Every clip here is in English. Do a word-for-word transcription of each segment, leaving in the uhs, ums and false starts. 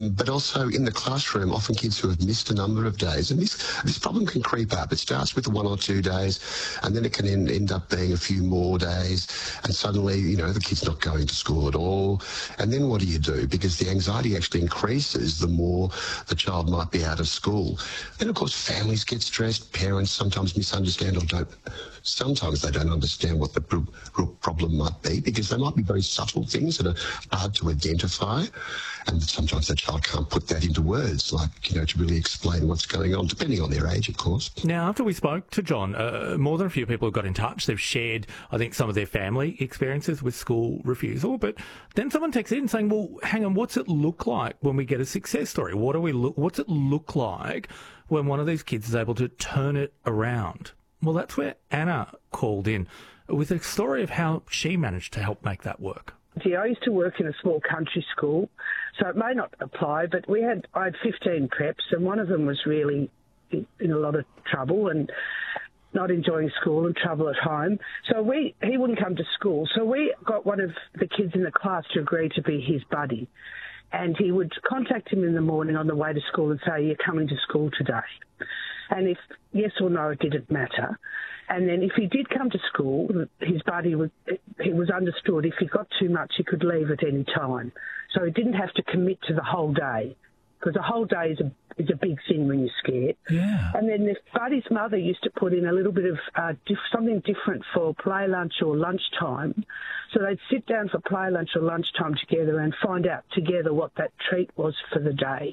Um, but also in the classroom, often kids who have missed a number of days. And this, this problem can creep up. It starts with one or two days, and then it can end, end up being a few more days. And suddenly, you know, the kid's not going to school at all. And then what do you do? Because the anxiety actually increases the more the child might be out of school. And of course, families get stressed. Parents sometimes misunderstand or don't. Sometimes they don't understand what the pr- real problem might be, because they might be very subtle things that are hard to identify. And sometimes the child can't put that into words, like, you know, to really explain what's going on, depending on their age, of course. Now, after we spoke to John, uh, more than a few people have got in touch. They've shared, I think, some of their family experiences with school refusal. But then someone texts in saying, well, hang on, what's it look like when we get a success story? What do we look, what's it look like when one of these kids is able to turn it around? Well, that's where Anna called in with a story of how she managed to help make that work. See, I used to work in a small country school, so it may not apply, but we had I had fifteen preps, and one of them was really in, in a lot of trouble and not enjoying school and trouble at home. So we he wouldn't come to school. So we got one of the kids in the class to agree to be his buddy. And he would contact him in the morning on the way to school and say, you're coming to school today. And if yes or no, it didn't matter. And then if he did come to school, his buddy was, he was understood if he got too much, he could leave at any time. So he didn't have to commit to the whole day, because a whole day is a, is a big thing when you're scared. Yeah. And then the buddy's mother used to put in a little bit of uh, diff- something different for play lunch or lunchtime. So they'd sit down for play lunch or lunchtime together and find out together what that treat was for the day.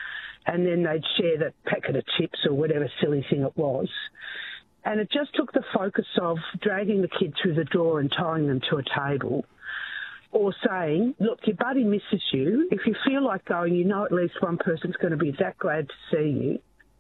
And then they'd share that packet of chips or whatever silly thing it was. And it just took the focus of dragging the kid through the door and tying them to a table, or saying, look, your buddy misses you. If you feel like going, you know at least one person's going to be that glad to see you.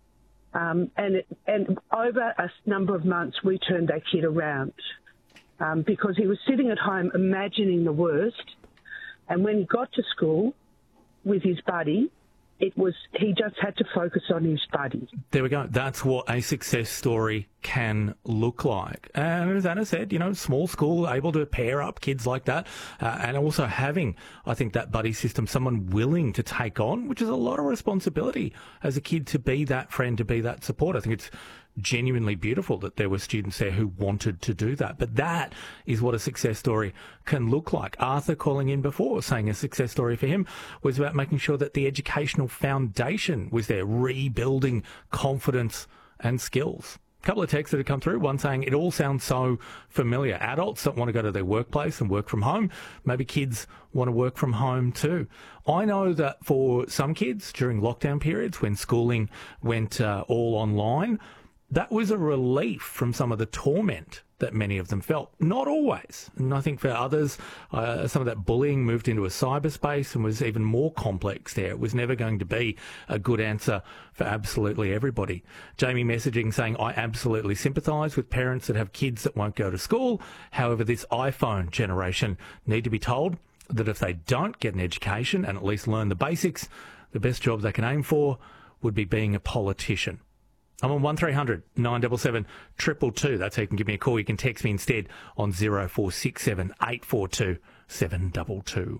Um, and, it, and over a number of months, we turned that kid around um, because he was sitting at home imagining the worst. And when he got to school with his buddy, it was he just had to focus on his buddy. There we go. That's what a success story can look like. And as Anna said, you know, small school, able to pair up kids like that, uh, and also having, I think, that buddy system, someone willing to take on, which is a lot of responsibility as a kid, to be that friend, to be that support. I think it's genuinely beautiful that there were students there who wanted to do that. But that is what a success story can look like. Arthur calling in before saying a success story for him was about making sure that the educational foundation was there, rebuilding confidence and skills. A couple of texts that have come through, one saying it all sounds so familiar. Adults don't want to go to their workplace and work from home. Maybe kids want to work from home too. I know that for some kids during lockdown periods when schooling went uh, all online, that was a relief from some of the torment that many of them felt. Not always. And I think for others, uh, some of that bullying moved into a cyberspace and was even more complex there. It was never going to be a good answer for absolutely everybody. Jamie messaging saying, I absolutely sympathise with parents that have kids that won't go to school. However, this iPhone generation need to be told that if they don't get an education and at least learn the basics, the best job they can aim for would be being a politician. I'm on one three hundred nine seven seven two two two. That's how you can give me a call. You can text me instead on zero four six seven eight four two seven two two.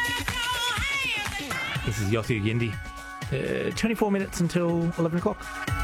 This is Yossi Yindi. Uh, twenty-four minutes until eleven o'clock.